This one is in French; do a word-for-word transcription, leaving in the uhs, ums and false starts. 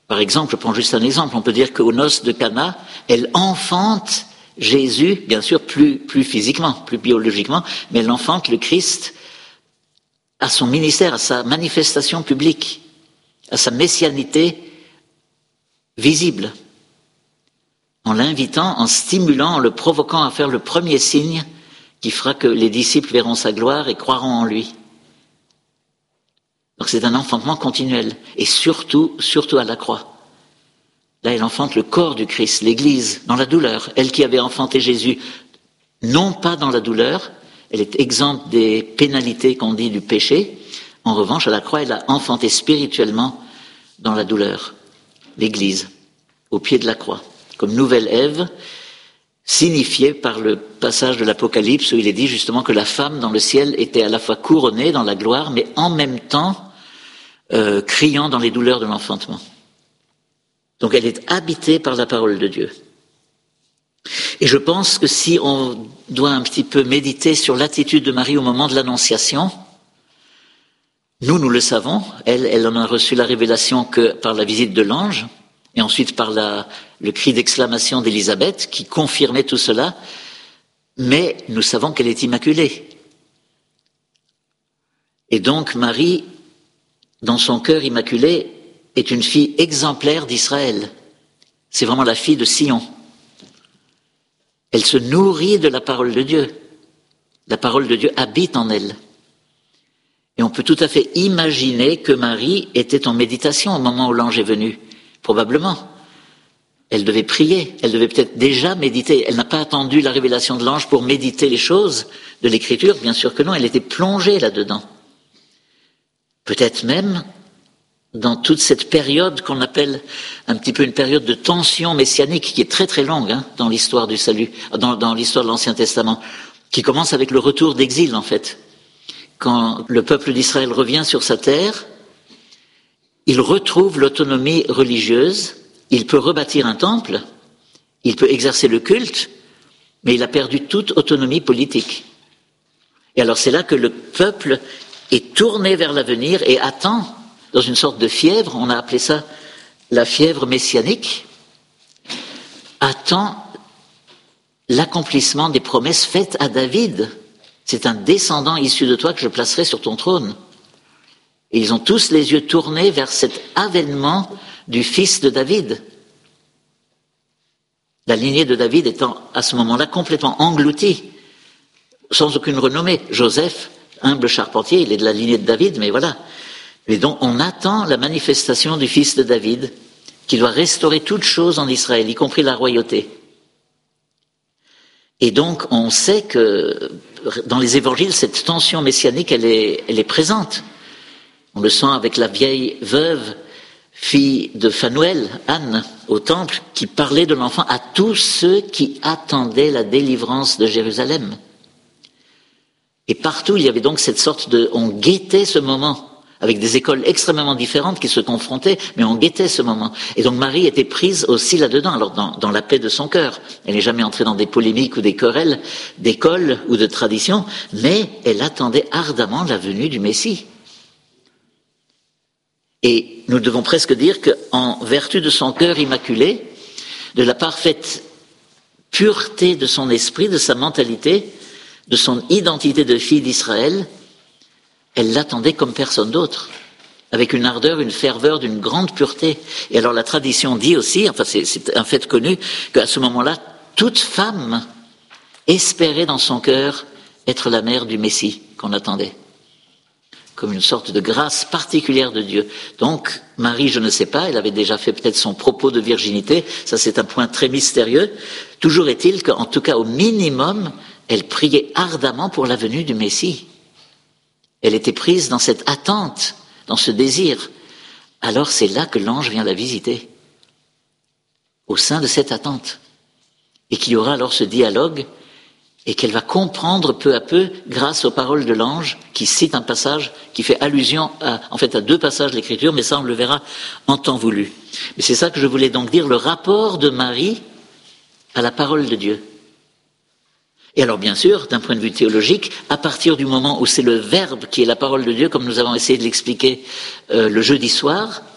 Par exemple, je prends juste un exemple, on peut dire qu'aux noces de Cana, elle enfante Jésus, bien sûr plus, plus physiquement, plus biologiquement, mais elle enfante le Christ à son ministère, à sa manifestation publique, à sa messianité visible, en l'invitant, en stimulant, en le provoquant à faire le premier signe qui fera que les disciples verront sa gloire et croiront en lui. Donc c'est un enfantement continuel, et surtout, surtout à la croix. Là, elle enfante le corps du Christ, l'Église, dans la douleur. Elle qui avait enfanté Jésus, non pas dans la douleur, elle est exempte des pénalités qu'on dit du péché. En revanche, à la croix, elle a enfanté spirituellement dans la douleur l'Église, au pied de la croix, comme nouvelle Ève, signifiée par le passage de l'Apocalypse où il est dit justement que la femme dans le ciel était à la fois couronnée dans la gloire, mais en même temps euh, criant dans les douleurs de l'enfantement. Donc elle est habitée par la parole de Dieu. Et je pense que si on doit un petit peu méditer sur l'attitude de Marie au moment de l'Annonciation, nous, nous le savons, elle, elle en a reçu la révélation que par la visite de l'ange, et ensuite par la, le cri d'exclamation d'Élisabeth, qui confirmait tout cela, mais nous savons qu'elle est immaculée. Et donc Marie, dans son cœur immaculé, est une fille exemplaire d'Israël. C'est vraiment la fille de Sion. Elle se nourrit de la parole de Dieu. La parole de Dieu habite en elle. Et on peut tout à fait imaginer que Marie était en méditation au moment où l'ange est venu. Probablement. Elle devait prier, elle devait peut-être déjà méditer. Elle n'a pas attendu la révélation de l'ange pour méditer les choses de l'Écriture, bien sûr que non, elle était plongée là-dedans. Peut-être même dans toute cette période qu'on appelle un petit peu une période de tension messianique, qui est très très longue hein, dans l'histoire du salut, dans, dans l'histoire de l'Ancien Testament, qui commence avec le retour d'exil en fait. Quand le peuple d'Israël revient sur sa terre, il retrouve l'autonomie religieuse, il peut rebâtir un temple, il peut exercer le culte, mais il a perdu toute autonomie politique. Et alors c'est là que le peuple est tourné vers l'avenir et attend, dans une sorte de fièvre, on a appelé ça la fièvre messianique, attend l'accomplissement des promesses faites à David. C'est un descendant issu de toi que je placerai sur ton trône. Et ils ont tous les yeux tournés vers cet avènement du fils de David. La lignée de David étant à ce moment-là complètement engloutie, sans aucune renommée. Joseph, humble charpentier, il est de la lignée de David, mais voilà. Et donc on attend la manifestation du fils de David, qui doit restaurer toutes choses en Israël, y compris la royauté. Et donc on sait que dans les évangiles, cette tension messianique, elle est, elle est présente. On le sent avec la vieille veuve, fille de Phanuel, Anne, au temple, qui parlait de l'enfant à tous ceux qui attendaient la délivrance de Jérusalem. Et partout, il y avait donc cette sorte de... On guettait ce moment, avec des écoles extrêmement différentes qui se confrontaient, mais on guettait ce moment. Et donc Marie était prise aussi là-dedans, alors dans, dans la paix de son cœur. Elle n'est jamais entrée dans des polémiques ou des querelles d'école ou de tradition, mais elle attendait ardemment la venue du Messie. Et nous devons presque dire qu'en vertu de son cœur immaculé, de la parfaite pureté de son esprit, de sa mentalité, de son identité de fille d'Israël, elle l'attendait comme personne d'autre, avec une ardeur, une ferveur d'une grande pureté. Et alors la tradition dit aussi, enfin c'est, c'est un fait connu, qu'à ce moment-là, toute femme espérait dans son cœur être la mère du Messie qu'on attendait, comme une sorte de grâce particulière de Dieu. Donc Marie, je ne sais pas, elle avait déjà fait peut-être son propos de virginité, ça c'est un point très mystérieux. Toujours est-il qu'en tout cas au minimum, elle priait ardemment pour la venue du Messie. Elle était prise dans cette attente, dans ce désir. Alors c'est là que l'ange vient la visiter, au sein de cette attente. Et qu'il y aura alors ce dialogue, et qu'elle va comprendre peu à peu, grâce aux paroles de l'ange, qui cite un passage, qui fait allusion à, en fait, à deux passages de l'Écriture, mais ça on le verra en temps voulu. Mais c'est ça que je voulais donc dire, le rapport de Marie à la parole de Dieu. Et alors bien sûr, d'un point de vue théologique, à partir du moment où c'est le Verbe qui est la parole de Dieu, comme nous avons essayé de l'expliquer euh, le jeudi soir,